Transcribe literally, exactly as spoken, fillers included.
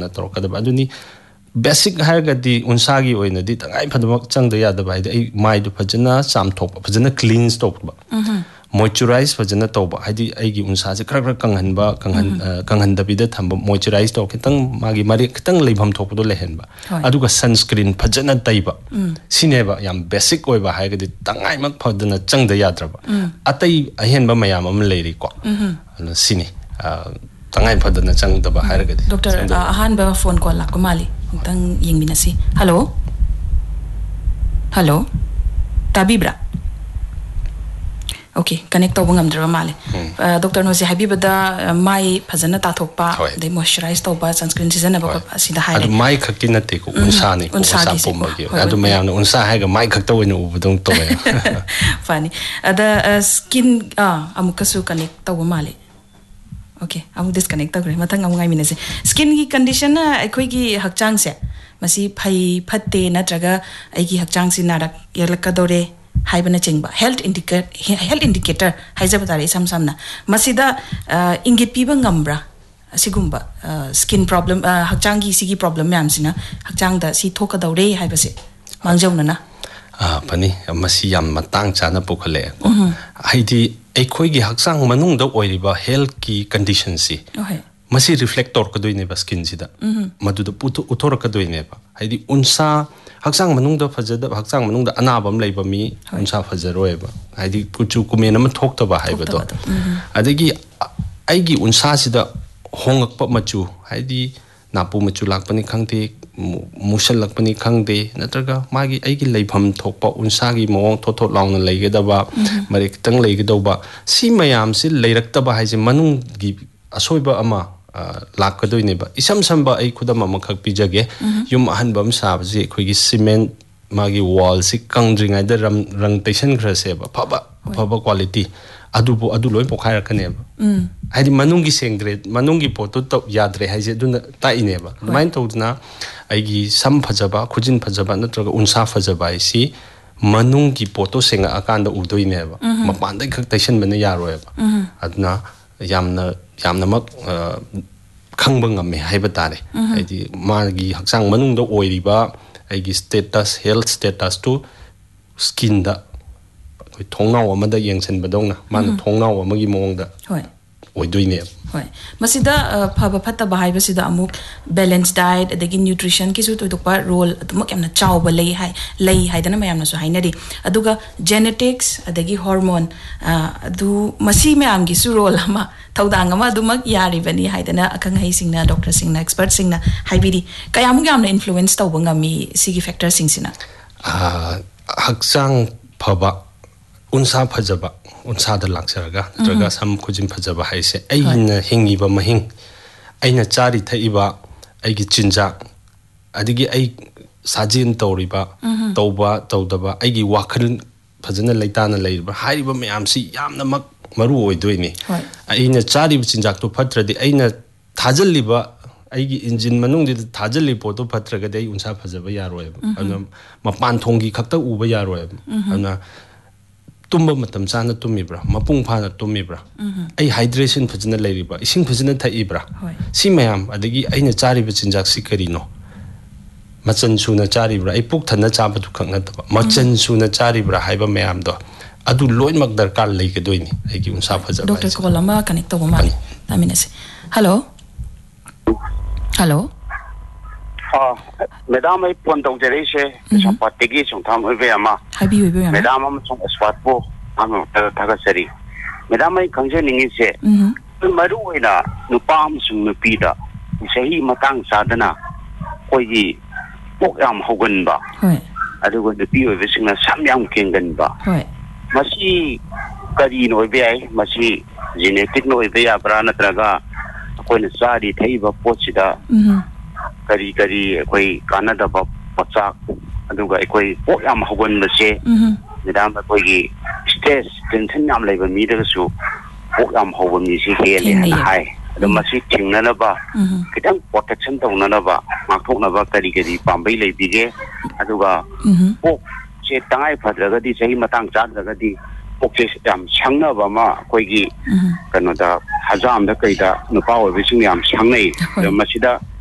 ꯃꯛꯅ ꯇꯧꯔꯛꯀꯗꯕ ꯑꯗꯨꯅꯤ basic haragadi unsagi oinadi tangai phadmak changda yadaba haidi ai maidu phajana chamthokpa phajana cleanse tokba moisturize phajana tawba haidi aigi unsa se khra khra kanghanba kanghan kanghandabida thamba moisturize tok kitang magi mari kitang leibham thokdo lehenba aduga sunscreen phajana taiba sineba yam basic oiba haigadi tangai mak phadana changda yadraba atai ahenba mayam am leiri ko sini tangai phadana changdaba haragadi doctor ahan ba phone call la kumali tang ying binasi hello hello tabibra okay connect to bangam dra male doctor no se habibada mai phajana ta thokpa de moisturize to ba sunscreen season ba sida hai adu mai khakti natte ko unsa ni ko unsa pomba gi adu mayam unsa hai ga mai khakta oina ubudong to funny ada skin ah amukasu connect to male okay amu disconnect tagre mathang amu ngai minase skin gi condition na ekhoi gi hakchang se masi phai phatte natraga ai gi hakchang si narak yerlakadore haibana chengba health indicator health indicator haijaba tare sam samna masida ingit piba ngambra asigumba skin problem hakchang gi sigi problem yam sina hakchang da si thokadore haibase mangjawna na ah pani masi yam matang chana pokhale ko haidi ekhoi gi haksang manung da oiriba health ki condition si masi reflector ka doine ba skin sida madu da putu uthor ka doine ba haidi unsa haksang manung da phajada haksang manung da anabam leiba mi unsa phajaroi ba haidi kuchu kumen am thokta ba haiba do adagi aigi unsa sida hongakpa machu haidi napu machu lakpani khangte musal lakpani khangde natraga magi aigi leibham thokpa unsagi mawong thotho launa leigedaba mari kitang leigedaba si mayam si leirakta ba haise manung gi asoiba ama lakkadoine ba isam samba ai khudam ama khak pijage yum ahanbam sabji khoigi cement magi wall si kangdringai da rang tension grase ba phaba phaba quality adubu adu loi pokhaira kaneba haidi manungi sengdre manungi poto to yadre haise duna taineba main todna aigi sam phajaba khujin phajaba natraga unsa phajaba isi manungi poto senga akanda udoineba mapandai khak tension bana yaroeba adna yamna yamna mak khangba ngame haiba tare haidi magi haksang manung da oiriba aigi status health status to skin da thongnaw amada yengsen badongna man thongnaw amagi mongda hoi oidoine hoi masida phaba phatta bahai basida amuk balanced diet adagi nutrition ki su to dokpa role adumak yamna chawba lei hai lei haidana mayamna su hainari aduga genetics adagi hormone adu masi mayam gi su role ama thaudang ama adumak yari bani haidana akang hai singna doctor singna expert singna haibidi kayamuk yamna influence tawba ngami sigi factor singsina haksang phaba unsa phajaba unsa da laksaraga traga sam khujin phajaba haise aina hingiba mahing aina chari thaiba aigi chinja adigi ai sajin tawriba tawba tawdaba aigi wakhal phajana leitana leiba hariba mayam si yamna mak maru oidoini aina chari chinjak to phatradi aina thajaliba aigi engine manung di thajali poto phatraga dei unsa phajaba yaroeba ana mapan thongi khakta uba yaroeba ana tumba matam chana tumibra mapung phana tumibra ai hydration phajana leiriba ising phajana thaibra si mayam adagi aina chariba chinjak si karino machan suna charibra ai puk thana chaba du khakna taba machan suna charibra haiba mayam do adu loin mak darkar leigedoini aigi unsa phajaba doctor kolama connect to ma taminase hello hello ah madam ai phone tong jere se sapati gi songtham oibe ama habi oibe ama madam am song swat po am thaga seri madam ai khangje ningi se maru oina nupa am sung nupi da sehi matang sadana koi gi pok yam hogan ba hoi adu go nupi oibe singna sam yam kengan ba hoi masi kari no oibe ai masi genetic no oibe ya brana traga koi na sari thaiba pochida kari kari koi kanada ba pacha aduga koi pok yam hogan ba se madam koi gi stress tension yam leiba mi da su pok yam hoba mi si hele hai adu masi thingna na ba kitang protection tawna na ba makthokna ba kari kari pambai leibige aduga pok che tangai phadraga di sahi matang chadraga di pok che yam changna ba ma koi gi kano da hazam da kai da nupa oibising yam changnai da masida